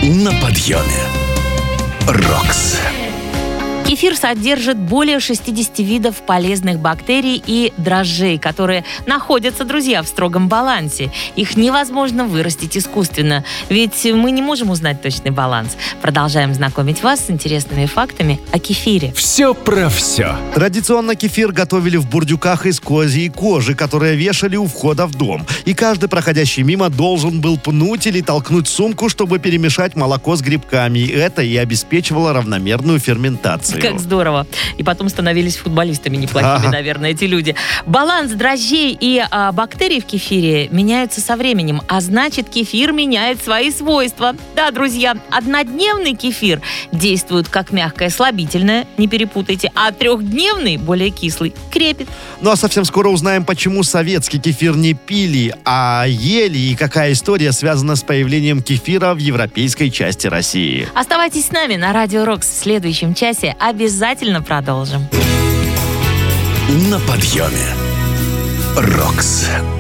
На подъеме. Рокс. Кефир содержит более 60 видов полезных бактерий и дрожжей, которые находятся, друзья, в строгом балансе. Их невозможно вырастить искусственно, ведь мы не можем узнать точный баланс. Продолжаем знакомить вас с интересными фактами о кефире. Все про все. Традиционно кефир готовили в бурдюках из козьей кожи, которые вешали у входа в дом. И каждый проходящий мимо должен был пнуть или толкнуть сумку, чтобы перемешать молоко с грибками. Это и обеспечивало равномерную ферментацию. Как здорово. И потом становились футболистами неплохими, наверное, эти люди. Баланс дрожжей и бактерий в кефире меняются со временем, а значит, кефир меняет свои свойства. Да, друзья, однодневный кефир действует как мягкое слабительное, не перепутайте, а трехдневный, более кислый, крепит. Ну а совсем скоро узнаем, почему советский кефир не пили, а ели, и какая история связана с появлением кефира в европейской части России. Оставайтесь с нами на Радио Рокс. В следующем часе обязательно продолжим. На подъеме. Рокс.